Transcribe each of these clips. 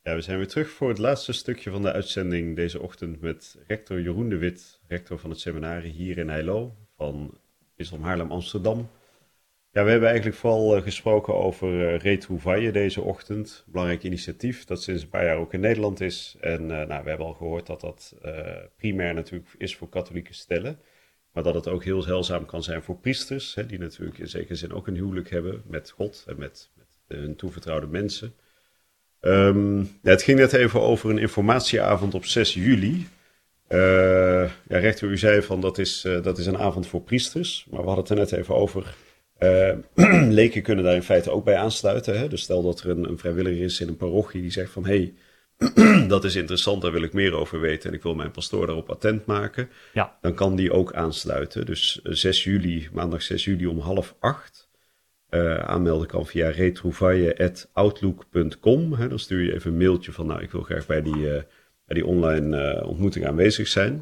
Ja, we zijn weer terug voor het laatste stukje van de uitzending deze ochtend met rector Jeroen de Wit, rector van het seminarie hier in Heilo van Bisdom Haarlem Amsterdam. Ja, we hebben eigenlijk vooral gesproken over Retrovaille deze ochtend. Belangrijk initiatief dat sinds een paar jaar ook in Nederland is. En we hebben al gehoord dat dat primair natuurlijk is voor katholieke stellen. Maar dat het ook heel zeldzaam kan zijn voor priesters, hè, die natuurlijk in zekere zin ook een huwelijk hebben met God en met hun toevertrouwde mensen. Het ging net even over een informatieavond op 6 juli. Rector, u zei van dat is een avond voor priesters. Maar we hadden het er net even over. Leken kunnen daar in feite ook bij aansluiten. Hè? Dus stel dat er een vrijwilliger is in een parochie die zegt van hey, dat is interessant, daar wil ik meer over weten en ik wil mijn pastoor daarop attent maken. Ja. Dan kan die ook aansluiten. Dus 6 juli, maandag 6 juli om 7:30. Aanmelden kan via retrovaille@outlook.com. Dan stuur je even een mailtje van nou, ik wil graag bij die online ontmoeting aanwezig zijn.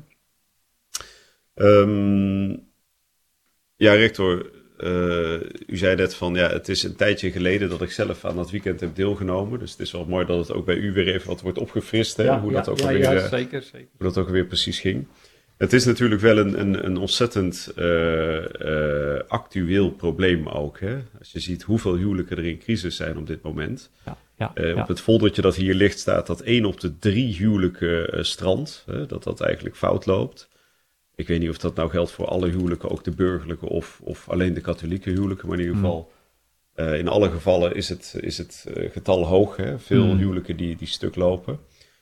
Rector, u zei net van ja, het is een tijdje geleden dat ik zelf aan dat weekend heb deelgenomen. Dus het is wel mooi dat het ook bij u weer even wat wordt opgefrist. Hè? Hoe dat ook weer precies ging. Het is natuurlijk wel een ontzettend actueel probleem ook. Hè? Als je ziet hoeveel huwelijken er in crisis zijn op dit moment. Op het foldertje dat hier ligt staat dat 1 op de 3 huwelijken strandt. Dat eigenlijk fout loopt. Ik weet niet of dat nou geldt voor alle huwelijken, ook de burgerlijke of alleen de katholieke huwelijken. Maar in ieder geval, in alle gevallen is het getal hoog. Hè? Veel huwelijken die stuk lopen.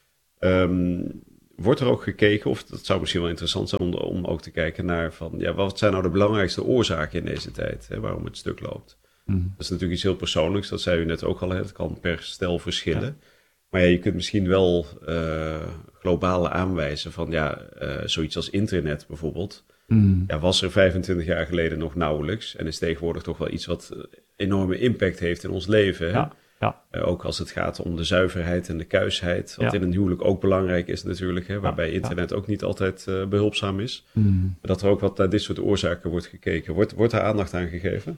Wordt er ook gekeken, of dat zou misschien wel interessant zijn om ook te kijken naar van, ja, wat zijn nou de belangrijkste oorzaken in deze tijd, hè, waarom het stuk loopt. Dat is natuurlijk iets heel persoonlijks, dat zei u net ook al, hè, het kan per stel verschillen. Ja. Maar ja, je kunt misschien wel globaal aanwijzen van, zoiets als internet bijvoorbeeld, was er 25 jaar geleden nog nauwelijks en is tegenwoordig toch wel iets wat enorme impact heeft in ons leven, hè? Ja. Ja. Ook als het gaat om de zuiverheid en de kuisheid. Wat in een huwelijk ook belangrijk is natuurlijk. Hè, waarbij internet ook niet altijd behulpzaam is. Dat er ook wat naar dit soort oorzaken wordt gekeken. Wordt daar aandacht aan gegeven?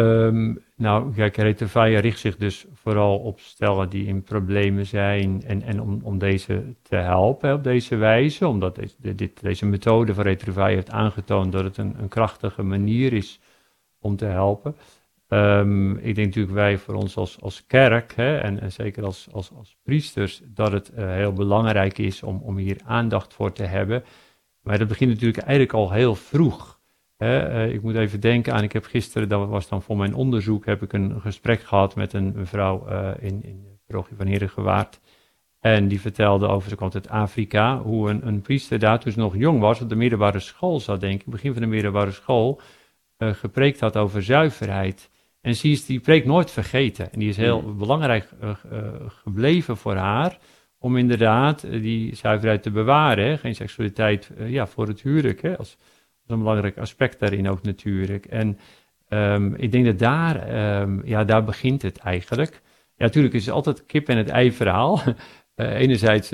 Kijk, Retrovaille richt zich dus vooral op stellen die in problemen zijn. En om deze te helpen op deze wijze. Omdat deze methode van Retrovaille heeft aangetoond dat het een krachtige manier is om te helpen. Ik denk natuurlijk wij voor ons als kerk, hè, en zeker als priesters, dat het heel belangrijk is om hier aandacht voor te hebben. Maar dat begint natuurlijk eigenlijk al heel vroeg. Hè. Ik moet even denken aan, ik heb gisteren, dat was dan voor mijn onderzoek, heb ik een gesprek gehad met een vrouw in de parochie van Herengewaard. En die vertelde over, ze komt uit Afrika, hoe een priester daar toen ze nog jong was, op de middelbare school zat, denk ik, begin van de middelbare school, gepreekt had over zuiverheid. En ze is die preek nooit vergeten. En die is heel belangrijk gebleven voor haar. Om inderdaad die zuiverheid te bewaren. Hè? Geen seksualiteit voor het huwelijk. Hè? Als een belangrijk aspect daarin ook natuurlijk. En ik denk dat daar begint het eigenlijk. Ja, natuurlijk is het altijd kip en het ei verhaal. Enerzijds,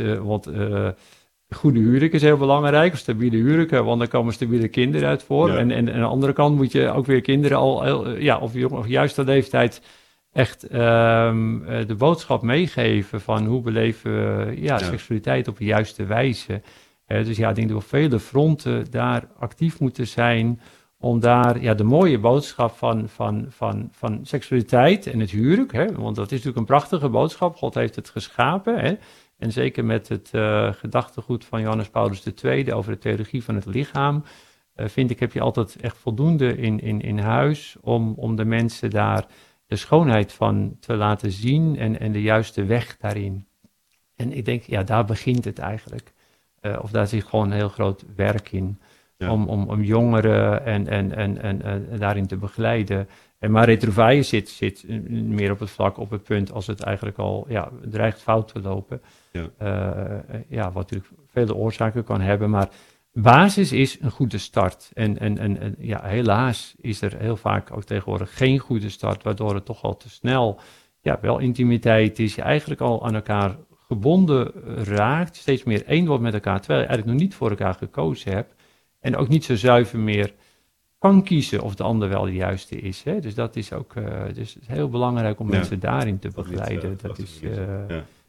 goede huwelijk is heel belangrijk, of stabiele huwelijken, want dan komen stabiele kinderen uit voor. Ja. En aan de andere kant moet je ook weer kinderen of juist op leeftijd echt de boodschap meegeven van hoe beleven we seksualiteit op de juiste wijze. Dus ik denk dat we op vele fronten daar actief moeten zijn om daar de mooie boodschap van seksualiteit en het huwelijk, hè, want dat is natuurlijk een prachtige boodschap, God heeft het geschapen, hè. En zeker met het gedachtegoed van Johannes Paulus II over de theologie van het lichaam, heb je altijd echt voldoende in huis om de mensen daar de schoonheid van te laten zien en de juiste weg daarin. En ik denk, daar begint het eigenlijk. Of daar zit gewoon een heel groot werk in. Ja. Om jongeren en daarin te begeleiden. Maar Retrovaille zit meer op het vlak, op het punt als het eigenlijk al dreigt fout te lopen. Ja. Wat natuurlijk vele oorzaken kan hebben. Maar basis is een goede start. En helaas is er heel vaak ook tegenwoordig geen goede start. Waardoor het toch al te snel wel intimiteit is. Je eigenlijk al aan elkaar gebonden raakt. Steeds meer één wordt met elkaar. Terwijl je eigenlijk nog niet voor elkaar gekozen hebt. En ook niet zo zuiver meer kan kiezen of de ander wel de juiste is. Hè? Dus dat is ook dus het is heel belangrijk om mensen daarin te begeleiden.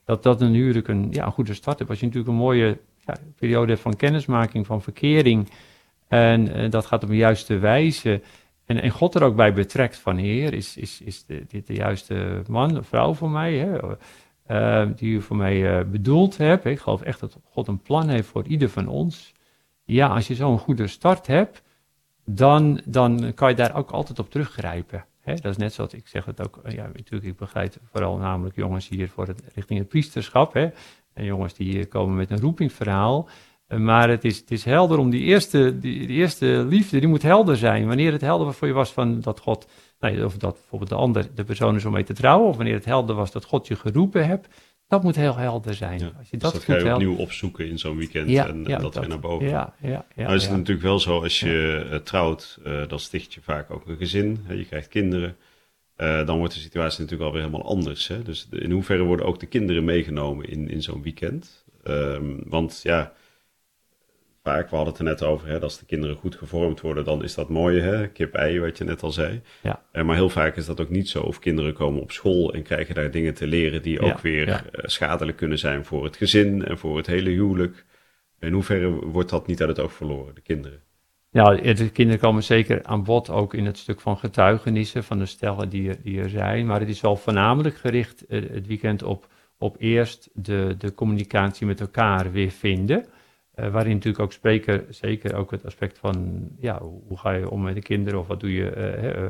dat een huwelijk een goede start heeft. Als je natuurlijk een mooie periode hebt van kennismaking, van verkering, en dat gaat op een juiste wijze, en God er ook bij betrekt van, Heer, is dit de juiste man of vrouw voor mij, hè? Die u voor mij bedoeld hebt. Ik geloof echt dat God een plan heeft voor ieder van ons. Ja, als je zo'n goede start hebt, dan kan je daar ook altijd op teruggrijpen. Hè? Dat is net zoals ik zeg het ook. Natuurlijk, ik begeleid vooral namelijk jongens hier richting het priesterschap. Hè? En jongens die komen met een roepingverhaal. Maar het is helder om die eerste liefde, die moet helder zijn. Wanneer het helder voor je was van dat God, of dat bijvoorbeeld de persoon is om mee te trouwen, of wanneer het helder was dat God je geroepen hebt, dat moet heel helder zijn. Ja, als je dat ga je opnieuw opzoeken in zo'n weekend en dat weer naar boven. Nou is het natuurlijk wel zo, als je trouwt, dan sticht je vaak ook een gezin. Hè, je krijgt kinderen. Dan wordt de situatie natuurlijk alweer helemaal anders. Hè? Dus in hoeverre worden ook de kinderen meegenomen in zo'n weekend? Want vaak, we hadden het er net over, hè, als de kinderen goed gevormd worden, dan is dat mooi, hè? Kip-ei, wat je net al zei. Ja. Maar heel vaak is dat ook niet zo. Of kinderen komen op school en krijgen daar dingen te leren die ook weer schadelijk kunnen zijn voor het gezin en voor het hele huwelijk. In hoeverre wordt dat niet uit het oog verloren, de kinderen? Ja, de kinderen komen zeker aan bod, ook in het stuk van getuigenissen van de stellen die er zijn. Maar het is wel voornamelijk gericht het weekend op eerst de communicatie met elkaar weer vinden. Waarin natuurlijk ook zeker ook het aspect van, hoe ga je om met de kinderen of wat doe je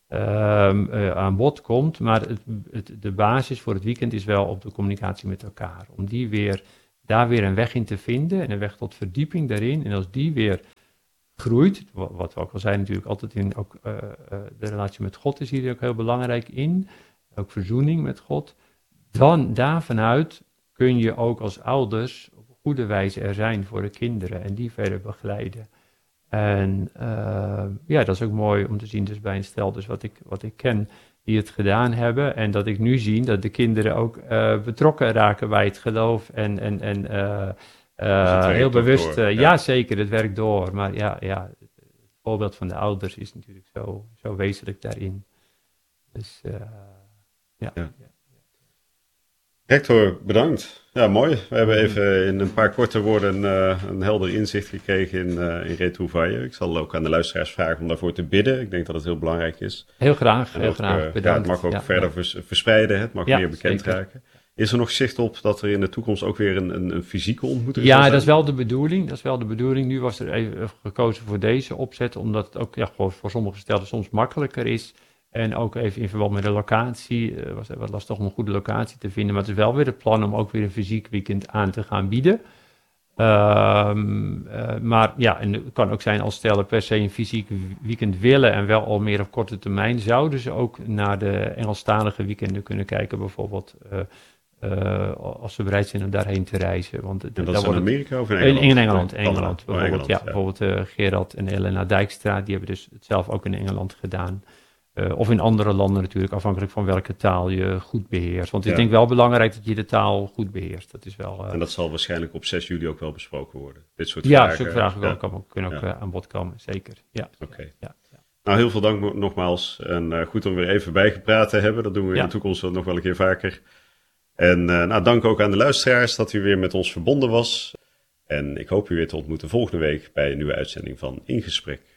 aan bod komt. Maar de basis voor het weekend is wel op de communicatie met elkaar. Om daar weer een weg in te vinden en een weg tot verdieping daarin. En als die weer groeit, wat we ook al zijn natuurlijk altijd in, ook de relatie met God is hier ook heel belangrijk in. Ook verzoening met God. Dan daarvanuit kun je ook als ouders op een goede wijze er zijn voor de kinderen en die verder begeleiden. En dat is ook mooi om te zien dus bij een stel dus wat ik ken die het gedaan hebben. En dat ik nu zie dat de kinderen ook betrokken raken bij het geloof en heel bewust. Ja, zeker, het werkt door. Maar het voorbeeld van de ouders is natuurlijk zo wezenlijk daarin. Dus Rector, bedankt. Ja, mooi. We hebben even in een paar korte woorden een helder inzicht gekregen in Retroevaille. Ik zal ook aan de luisteraars vragen om daarvoor te bidden. Ik denk dat het heel belangrijk is. Heel graag, bedankt. Het mag ook verder verspreiden, het mag meer bekend zeker raken. Is er nog zicht op dat er in de toekomst ook weer een fysieke ontmoeting zal zijn? Ja, dat is wel de bedoeling. Nu was er even gekozen voor deze opzet, omdat het ook gewoon voor sommige stellen soms makkelijker is. En ook even in verband met de locatie, was het wat lastig om een goede locatie te vinden. Maar het is wel weer het plan om ook weer een fysiek weekend aan te gaan bieden. Maar en het kan ook zijn als stellen per se een fysiek weekend willen en wel al meer op korte termijn, zouden ze ook naar de Engelstalige weekenden kunnen kijken bijvoorbeeld. Als ze bereid zijn om daarheen te reizen. Want en dat is in Amerika of in Engeland? In Engeland. Bijvoorbeeld Gerard en Elena Dijkstra, die hebben dus het zelf ook in Engeland gedaan. Of in andere landen natuurlijk, afhankelijk van welke taal je goed beheerst. Want ik denk wel belangrijk dat je de taal goed beheerst. Dat is wel, en dat zal waarschijnlijk op 6 juli ook wel besproken worden. Dit soort vragen. Ja, soort vragen kunnen ook aan bod komen, zeker. Ja. Oké. Ja. Nou, heel veel dank nogmaals. En goed om weer even bijgepraat te hebben. Dat doen we in de toekomst nog wel een keer vaker. En dank ook aan de luisteraars dat u weer met ons verbonden was. En ik hoop u weer te ontmoeten volgende week bij een nieuwe uitzending van In Gesprek.